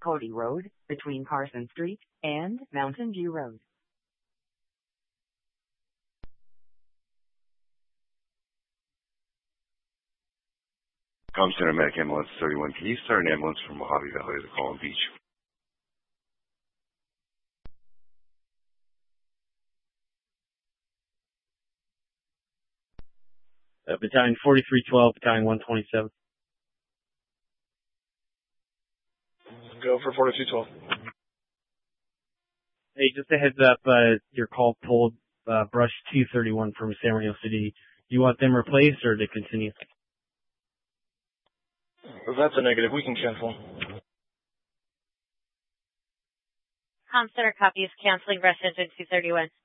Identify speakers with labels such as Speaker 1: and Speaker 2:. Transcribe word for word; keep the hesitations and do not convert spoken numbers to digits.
Speaker 1: Cody Road, between Carson Street and Mountain View Road.
Speaker 2: Com Center Medic Ambulance thirty-one. Can you start an ambulance from Mojave Valley to Palm Beach?
Speaker 3: Uh, Battalion forty-three twelve, Battalion one twenty-seven.
Speaker 4: Go for forty-two twelve.
Speaker 3: Hey, just a heads up, uh, your call pulled uh, Brush two thirty-one from San Marino City. Do you want them replaced or to continue?
Speaker 4: That's a negative. We can cancel.
Speaker 5: Com Center copies canceling Brush Engine two thirty-one.